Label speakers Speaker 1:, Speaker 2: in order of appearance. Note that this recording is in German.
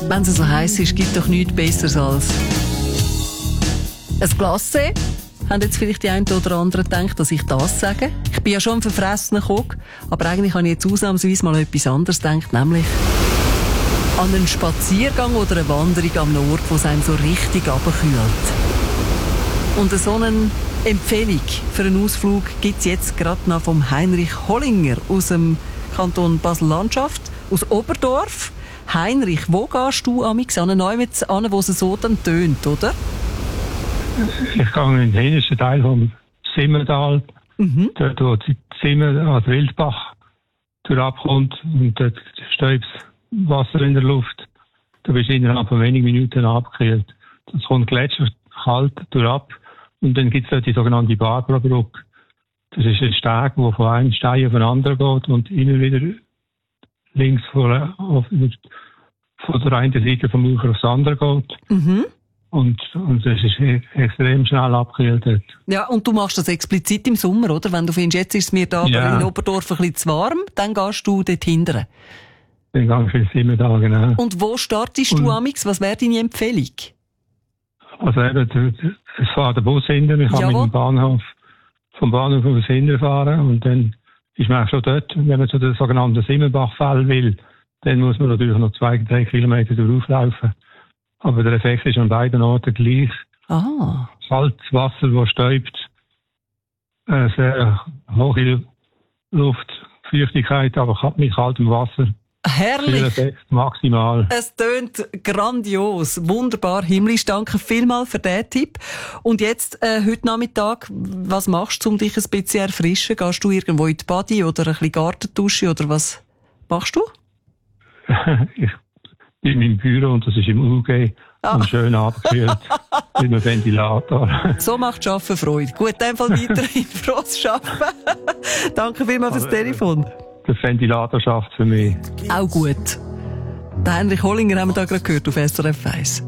Speaker 1: Wenn es so heiß ist, gibt doch nichts Besseres als ein Glacé. Haben jetzt vielleicht die einen oder anderen gedacht, dass ich das sage? Ich bin ja schon ein verfressener Koch, aber eigentlich habe ich jetzt ausnahmsweise mal etwas anderes gedacht, nämlich an einen Spaziergang oder eine Wanderung an einem Ort, wo es einem so richtig runterkühlt. Und so eine Empfehlung für einen Ausflug gibt es jetzt gerade noch vom Heinrich Hollinger aus dem Kanton Basel-Landschaft, aus Oberdorf. Heinrich, wo gehst du amigs an einen Ort an, wo es so dann tönt, oder?
Speaker 2: Ich gehe in den hintersten Teil vom Simmental, dort wo die Simmer an der Wildbach durchabkommt und dort steht Wasser in der Luft. Du bist innerhalb von wenigen Minuten abgekühlt. Das kommt gletscherkalt durchab und dann gibt es dort die sogenannte Barbara-Brücke. Das ist ein Steg, der von einem Stein auf den anderen geht und immer wieder links von der einen Seite vom Ufer aufs andere geht. Und es ist extrem schnell abgekühlt dort.
Speaker 1: Ja, und du machst das explizit im Sommer, oder? Wenn du findest, jetzt ist es mir da in Oberdorf ein bisschen zu warm, dann gehst du dort hindern.
Speaker 2: Dann gehe ich in 7 Tage, genau.
Speaker 1: Und wo startest du amix? Was wäre deine Empfehlung?
Speaker 2: Also eben, es fährt der Bus hinten, ich kann mit dem Bahnhof, vom Bahnhof aus hinten fahren und dann ist man auch schon dort, wenn man zu der sogenannten Simmenbachfälle will, dann muss man natürlich noch 2-3 Kilometer durchlaufen. Aber der Effekt ist an beiden Orten gleich.
Speaker 1: Ah.
Speaker 2: Kaltes Wasser, das stäubt, sehr hohe Luftfeuchtigkeit, aber mit kaltem Wasser.
Speaker 1: Herrlich!
Speaker 2: Effekt, maximal.
Speaker 1: Es tönt grandios, wunderbar, himmlisch. Danke vielmals für diesen Tipp. Und jetzt, heute Nachmittag, was machst du, um dich ein bisschen zu erfrischen? Gehst du irgendwo in die Badi oder ein bisschen Gartendusche oder was machst du?
Speaker 2: Ich bin im Büro und das ist im UG und schön abgekühlt mit einem Ventilator.
Speaker 1: So macht Arbeiten Freude. Gut, in dem Fall weiterhin frohes Arbeiten. Danke vielmals fürs Telefon.
Speaker 2: Der Ventilator schafft für mich.
Speaker 1: Auch gut. Den Heinrich Hollinger haben wir da gerade gehört auf SRF 1.